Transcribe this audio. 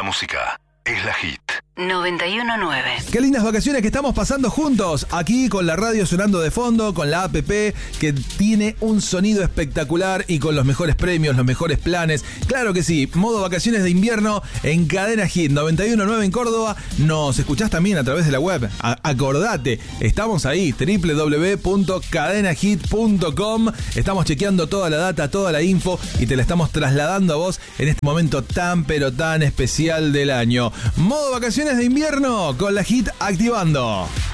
La música es la hit. 91.9. Qué lindas vacaciones que estamos pasando juntos, aquí con la radio sonando de fondo, con la APP que tiene un sonido espectacular y con los mejores premios, los mejores planes. Claro que sí, modo vacaciones de invierno en Cadena Hit 91.9 en Córdoba. Nos escuchás también a través de la web. Acordate, estamos ahí, www.cadenahit.com. Estamos chequeando toda la data, toda la info y te la estamos trasladando a vos en este momento tan pero tan especial del año. Modo vacaciones de invierno con la Hit activando.